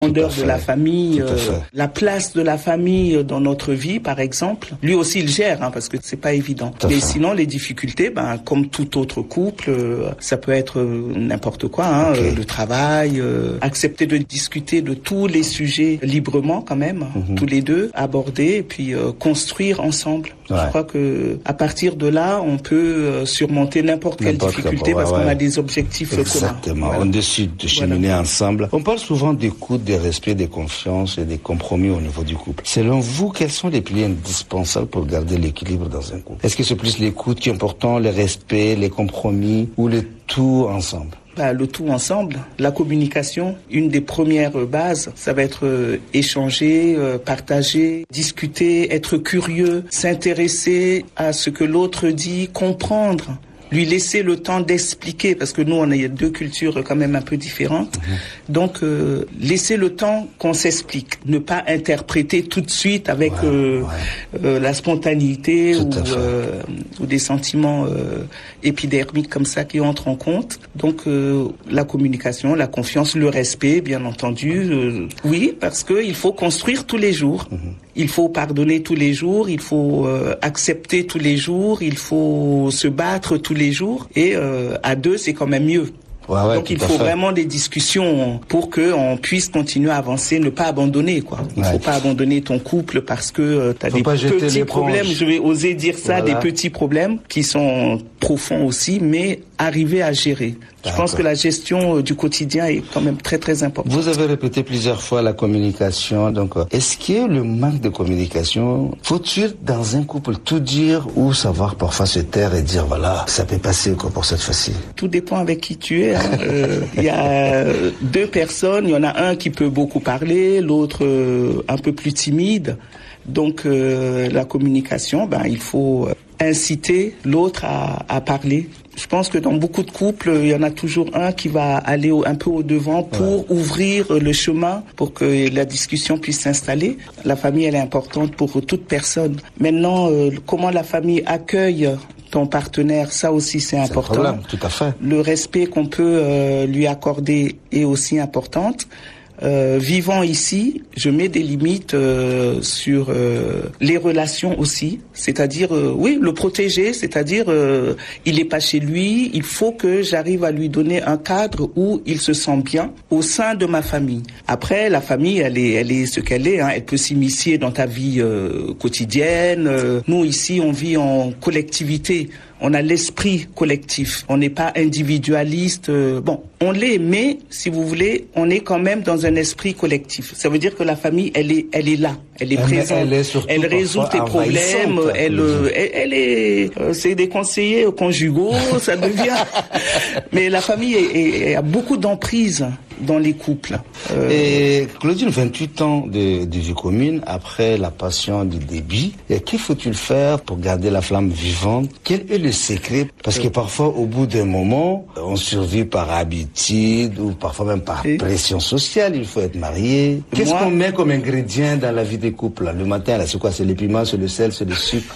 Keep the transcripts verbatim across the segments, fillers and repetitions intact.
grandeur de la famille, euh, la place de la famille dans notre vie, par exemple. Lui aussi, il gère, hein, parce que c'est pas évident. Mais sinon, les difficultés, ben, comme tout autre couple, euh, ça peut être euh, n'importe quoi, hein, okay. euh, le travail, euh, accepter de discuter de tous les sujets librement, quand même, mm-hmm. tous les deux, aborder et puis euh, construire ensemble. Ouais. Je crois que à partir de là, on peut euh, surmonter n'importe quelle n'importe difficulté ouais, parce ouais. qu'on a des objectifs Exactement. communs. Exactement. Voilà. On décide de cheminer voilà. ensemble. On parle souvent d'écoute, de respect, de confiance et des compromis au niveau du couple. Selon vous, quels sont les piliers indispensables pour garder l'équilibre dans un couple? Est-ce que c'est plus l'écoute qui est important, le respect, les compromis ou le tout ensemble? Bah, le tout ensemble, la communication, une des premières bases, ça va être euh, échanger, euh, partager, discuter, être curieux, s'intéresser à ce que l'autre dit, comprendre. Lui laisser le temps d'expliquer, parce que nous, on a deux cultures quand même un peu différentes. Mmh. Donc, euh, laisser le temps qu'on s'explique. Ne pas interpréter tout de suite avec ouais, euh, ouais. Euh, la spontanéité ou, euh, ou des sentiments euh, épidermiques comme ça qui entrent en compte. Donc, euh, la communication, la confiance, le respect, bien entendu. Euh, oui, parce que il faut construire tous les jours. Mmh. Il faut pardonner tous les jours, il faut euh, accepter tous les jours, il faut se battre tous les jours. Et euh, à deux, c'est quand même mieux. Ouais, ouais, donc il faut vraiment des discussions pour que on puisse continuer à avancer, ne pas abandonner quoi. Il ouais. faut pas abandonner ton couple parce que euh, tu as des petits problèmes, je vais oser dire ça, voilà. des petits problèmes qui sont profonds aussi, mais arriver à gérer. Je pense que la gestion euh, du quotidien est quand même très très importante. Vous avez répété plusieurs fois la communication. Donc, est-ce que le manque de communication, faut-il dans un couple tout dire ou savoir parfois se taire et dire voilà, ça peut passer quoi pour cette fois-ci? Tout dépend avec qui tu es. Il hein. euh, y a deux personnes, il y en a un qui peut beaucoup parler, l'autre euh, un peu plus timide. Donc euh, la communication, ben il faut inciter l'autre à, à parler. Je pense que dans beaucoup de couples, il y en a toujours un qui va aller au, un peu au devant pour ouais. ouvrir le chemin pour que la discussion puisse s'installer. La famille, elle est importante pour toute personne. Maintenant, euh, comment la famille accueille ton partenaire, ça aussi c'est, c'est important. Un problème, tout à fait. Le respect qu'on peut euh, lui accorder est aussi important. Euh, vivant ici, je mets des limites euh, sur euh, les relations aussi, c'est-à-dire euh, oui, le protéger, c'est-à-dire euh, il est pas chez lui, il faut que j'arrive à lui donner un cadre où il se sent bien au sein de ma famille. Après, la famille, elle est, elle est ce qu'elle est, hein, elle peut s'immiscer dans ta vie euh, quotidienne. Euh, nous ici, on vit en collectivité. On a l'esprit collectif. On n'est pas individualiste. Euh, bon, on l'est, mais si vous voulez, on est quand même dans un esprit collectif. Ça veut dire que la famille, elle est, elle est là, elle est elle présente. Elle, est surtout elle résout tes problèmes. Elle, euh, elle, elle est, euh, c'est des conseillers conjugaux, ça devient. Mais la famille est, est, est, a beaucoup d'emprise dans les couples. Euh... Et Claudine, vingt-huit ans de, de vie commune, après la passion du début, qu'il faut-il faire pour garder la flamme vivante? Quel est le secret? Parce que parfois, au bout d'un moment, on survit par habitude ou parfois même par Et... pression sociale. Il faut être marié. Qu'est-ce Moi... qu'on met comme ingrédient dans la vie des couples là? Le matin, là, c'est quoi? C'est les piments, c'est le sel, c'est le sucre.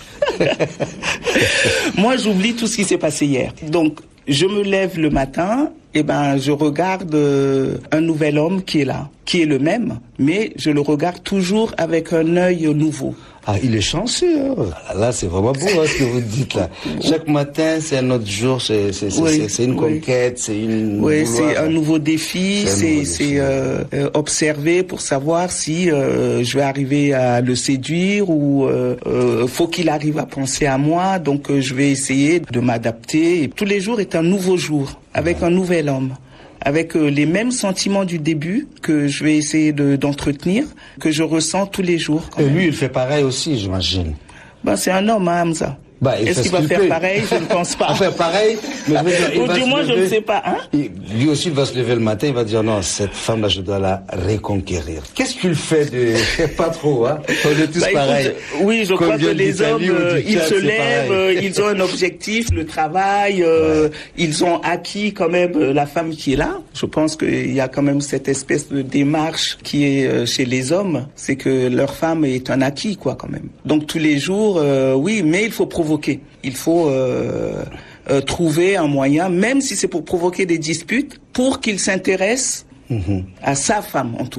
Moi, j'oublie tout ce qui s'est passé hier. Donc, je me lève le matin, et ben, je regarde euh, un nouvel homme qui est là, qui est le même, mais je le regarde toujours avec un œil nouveau. Ah, il est chanceux, hein. Là, c'est vraiment beau, hein, ce que vous dites, là. Chaque matin, c'est un autre jour, c'est, c'est, c'est, oui, c'est, c'est une oui. conquête, c'est une... Oui, c'est un nouveau défi, c'est, c'est, nouveau c'est défi. Euh, euh, observer pour savoir si euh, je vais arriver à le séduire ou euh, euh, faut qu'il arrive à penser à moi, donc euh, je vais essayer de m'adapter. Et tous les jours est un nouveau jour, avec ouais. un nouvel homme. Avec euh, les mêmes sentiments du début que je vais essayer de, d'entretenir, que je ressens tous les jours. Et lui, il fait pareil aussi, j'imagine. Ben, c'est un homme, hein, Hamza. Bah, Est-ce qu'il va faire peut. pareil? Je ne pense pas. Il va faire pareil, mais je veux dire, il Ou va du se moins, lever, je ne sais pas. Hein? Il, lui aussi, il va se lever le matin, il va dire non, cette femme-là, je dois la reconquérir. Qu'est-ce qu'il fait de... Pas trop, hein? On est tous bah, pareils. Écoute, oui, je Comme crois que les hommes, euh, ils se lèvent, euh, ils ont un objectif, le travail, euh, ouais. ils ont acquis quand même euh, la femme qui est là. Je pense qu'il y a quand même cette espèce de démarche qui est euh, chez les hommes, c'est que leur femme est un acquis, quoi, quand même. Donc tous les jours, euh, oui, mais il faut provoquer. Il faut euh, euh, trouver un moyen, même si c'est pour provoquer des disputes, pour qu'il s'intéresse mmh. à sa femme, en tout cas.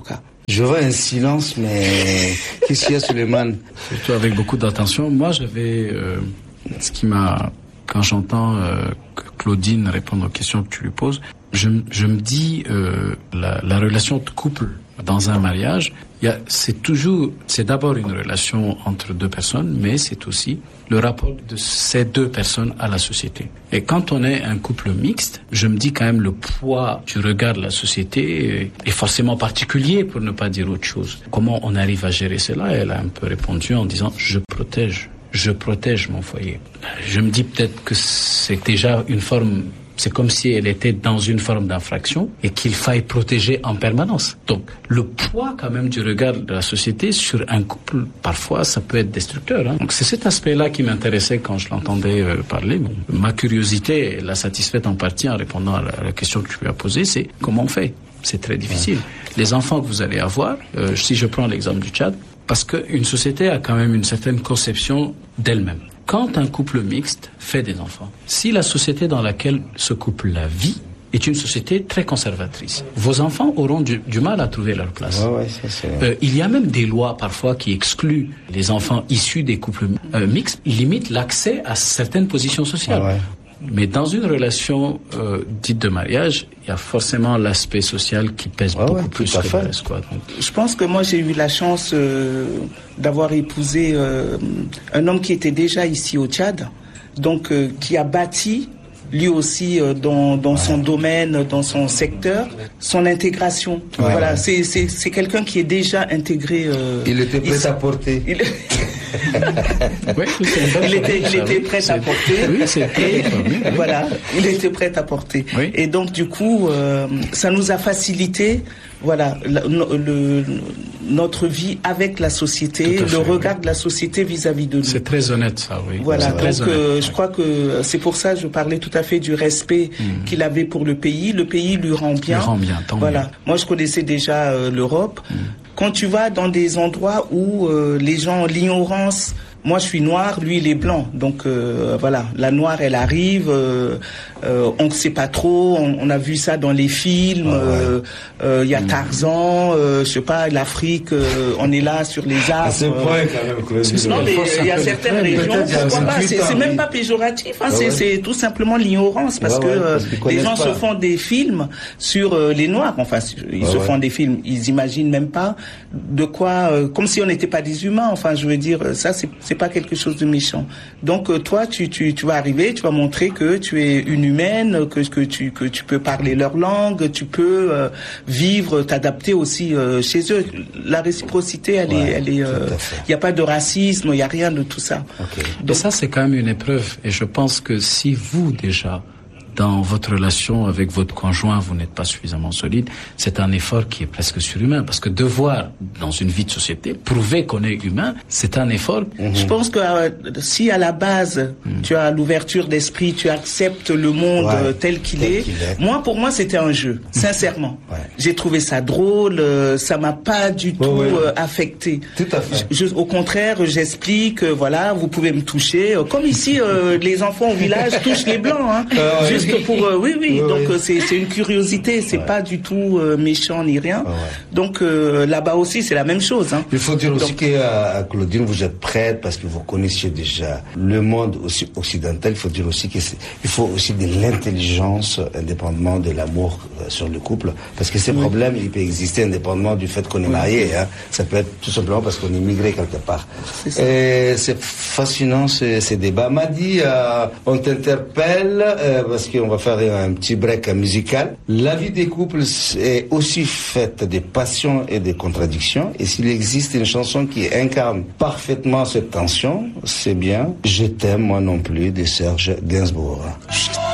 Je vois un silence, mais qu'est-ce qu'il y a, Suleiman? Surtout avec beaucoup d'attention. Moi, j'avais... Euh, ce qui m'a... Quand j'entends euh, que Claudine répondre aux questions que tu lui poses, je, je me dis, euh, la, la relation de couple dans un mariage, il y a, c'est toujours... C'est d'abord une relation entre deux personnes, mais c'est aussi le rapport de ces deux personnes à la société. Et quand on est un couple mixte, je me dis quand même le poids du regard de la société est forcément particulier, pour ne pas dire autre chose. Comment on arrive à gérer cela? Elle a un peu répondu en disant « je protège, je protège mon foyer ». Je me dis peut-être que c'est déjà une forme... C'est comme si elle était dans une forme d'infraction et qu'il faille protéger en permanence. Donc, le poids quand même du regard de la société sur un couple, parfois, ça peut être destructeur. Hein. Donc, c'est cet aspect-là qui m'intéressait quand je l'entendais euh, parler. Bon, ma curiosité l'a satisfaite en partie en répondant à la, à la question que tu lui as posée, c'est comment on fait? C'est très difficile. Les enfants que vous allez avoir, euh, si je prends l'exemple du Tchad, parce qu'une société a quand même une certaine conception d'elle-même. Quand un couple mixte fait des enfants, si la société dans laquelle ce couple-là vit est une société très conservatrice, vos enfants auront du, du mal à trouver leur place. Ouais, ouais, ça, c'est... Euh, il y a même des lois parfois qui excluent les enfants issus des couples euh, mixtes, limitent l'accès à certaines positions sociales. Ouais, ouais. Mais dans une relation euh, dite de mariage, il y a forcément l'aspect social qui pèse ouais, beaucoup ouais, plus que le reste, quoi. Donc... Je pense que moi j'ai eu la chance euh, d'avoir épousé euh, un homme qui était déjà ici au Tchad, donc euh, qui a bâti lui aussi euh, dans, dans ouais. son domaine, dans son secteur, son intégration. Ouais, voilà, ouais. C'est, c'est, c'est quelqu'un qui est déjà intégré. Euh, il était prêt ici. à porter. Il... oui, il, était, il était prêt à porter. Oui, c'est et, oui. Voilà, il était prêt à porter. Oui. Et donc du coup, euh, ça nous a facilité, voilà, le, le, notre vie avec la société, le fait, regard oui. de la société vis-à-vis de nous. C'est très honnête, ça, oui. Voilà, donc honnête, euh, oui. je crois que c'est pour ça que je parlais tout à fait du respect mmh. qu'il avait pour le pays. Le pays lui rend bien. Lui rend bien, tant voilà. mieux. Moi, je connaissais déjà euh, l'Europe. Mmh. Quand tu vas dans des endroits où euh, les gens, l'ignorance, moi je suis noir, lui il est blanc, donc euh, voilà, la noire elle arrive, euh, euh, on ne sait pas trop, on, on a vu ça dans les films, il ah ouais. euh, euh, y a Tarzan, euh, je sais pas, l'Afrique, euh, on est là sur les arbres. À ce point quand même, Claude. Non mais il y a certaines régions, pourquoi pas, c'est, c'est même pas péjoratif, hein, ah c'est, ouais. c'est tout simplement l'ignorance, parce ah ouais, que euh, parce les gens pas. se font des films sur euh, les noirs, enfin ils ah se ouais. font des films, ils imaginent même pas de quoi, euh, comme si on n'était pas des humains, enfin je veux dire, ça c'est, c'est pas quelque chose de méchant. Donc euh, toi tu, tu, tu vas arriver, tu vas montrer que tu es une humaine, que, que, tu, que tu peux parler leur langue, tu peux euh, vivre, t'adapter aussi euh, chez eux. La réciprocité, elle ouais, est, elle est, il euh, n'y a pas de racisme, il n'y a rien de tout ça. Okay. Donc, et ça c'est quand même une épreuve. Et je pense que si vous déjà dans votre relation avec votre conjoint, vous n'êtes pas suffisamment solide, c'est un effort qui est presque surhumain. Parce que devoir, dans une vie de société, prouver qu'on est humain, c'est un effort. Mmh. Je pense que euh, si à la base, mmh. tu as l'ouverture d'esprit, tu acceptes le monde ouais, euh, tel qu'il tel est, qu'il est, moi, pour moi, c'était un jeu, sincèrement. Ouais. J'ai trouvé ça drôle, euh, ça m'a pas du tout oh, ouais. euh, affecté. Tout à fait. Je, je, au contraire, j'explique, euh, voilà, vous pouvez me toucher. Euh, comme ici, euh, les enfants au village touchent les blancs, hein. Euh, ouais. Juste pour euh, oui oui, oui donc oui. Euh, c'est c'est une curiosité, c'est ouais. pas du tout euh, méchant ni rien. Ouais. Donc euh, là-bas aussi c'est la même chose, hein. Il faut dire donc, aussi que euh, Claudine, vous êtes prête parce que vous connaissiez déjà le monde aussi occidental. Il faut dire aussi que c'est, il faut aussi de l'intelligence indépendamment de l'amour euh, sur le couple, parce que ces oui. problèmes il peut exister indépendamment du fait qu'on est oui. marié, hein. Ça peut être tout simplement parce qu'on est migré quelque part. C'est, Et c'est fascinant ces, ces débats. Madi, euh, on t'interpelle euh, parce que on va faire un petit break musical. La vie des couples est aussi faite de passions et de contradictions. Et s'il existe une chanson qui incarne parfaitement cette tension, c'est bien « Je t'aime moi non plus » de Serge Gainsbourg.